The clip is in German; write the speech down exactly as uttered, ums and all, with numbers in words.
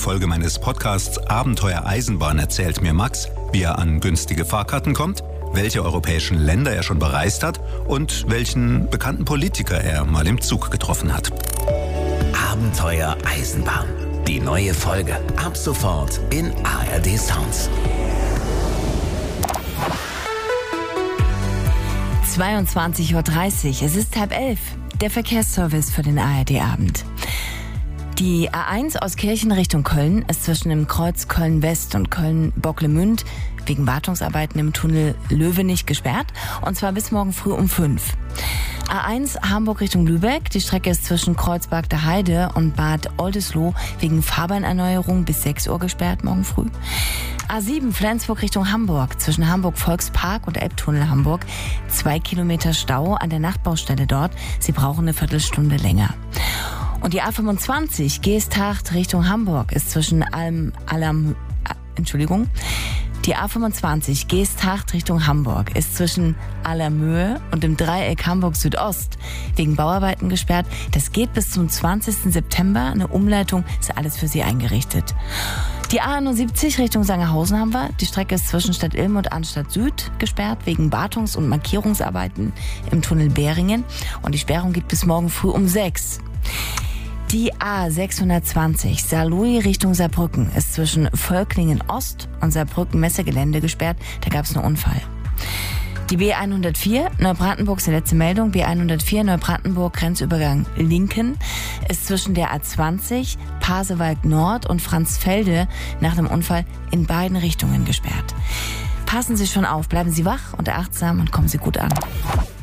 Folge meines Podcasts Abenteuer Eisenbahn erzählt mir Max, wie er an günstige Fahrkarten kommt, welche europäischen Länder er schon bereist hat und welchen bekannten Politiker er mal im Zug getroffen hat. Abenteuer Eisenbahn. Die neue Folge ab sofort in A R D Sounds. zweiundzwanzig Uhr dreißig, es ist halb elf. Der Verkehrsservice für den A R D-Abend. Die A eins aus Kirchen Richtung Köln ist zwischen dem Kreuz Köln-West und Köln-Bocklemünd wegen Wartungsarbeiten im Tunnel Löwenich gesperrt, und zwar bis morgen früh um fünf. A eins Hamburg Richtung Lübeck, die Strecke ist zwischen Kreuzberg der Heide und Bad Oldesloe wegen Fahrbahnerneuerung bis sechs Uhr gesperrt morgen früh. A sieben Flensburg Richtung Hamburg, zwischen Hamburg Volkspark und Elbtunnel Hamburg, zwei Kilometer Stau an der Nachtbaustelle dort. Sie brauchen eine Viertelstunde länger. Und die A fünfundzwanzig Geesthacht Richtung Hamburg ist zwischen Alm, Alam, äh, Entschuldigung, die A fünfundzwanzig Geesthacht Richtung Hamburg ist zwischen Allermöhe und dem Dreieck Hamburg Südost wegen Bauarbeiten gesperrt. Das geht bis zum zwanzigsten September. Eine Umleitung ist alles für Sie eingerichtet. Die A einundsiebzig Richtung Sangerhausen haben wir. Die Strecke ist zwischen Stadt Ilm und Anstadt Süd gesperrt wegen Wartungs- und Markierungsarbeiten im Tunnel Beringen. Und die Sperrung geht bis morgen früh um sechs. Die A sechshundertzwanzig Saarlouis Richtung Saarbrücken ist zwischen Völklingen Ost und Saarbrücken Messegelände gesperrt. Da gab es einen Unfall. Die B hundertvier Neubrandenburg ist die letzte Meldung. B hundertvier Neubrandenburg Grenzübergang Linken ist zwischen der A zwanzig Pasewalk Nord und Franzfelde nach dem Unfall in beiden Richtungen gesperrt. Passen Sie schon auf, bleiben Sie wach und achtsam und kommen Sie gut an.